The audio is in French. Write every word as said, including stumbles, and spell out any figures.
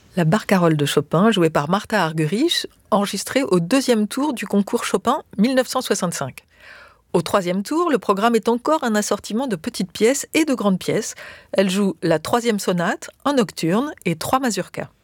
La Barcarolle de Chopin, jouée par Martha Argerich, enregistrée au deuxième tour du concours Chopin mille neuf cent soixante-cinq. Au troisième tour, le programme est encore un assortiment de petites pièces et de grandes pièces. Elle joue la troisième sonate, un nocturne et trois mazurkas.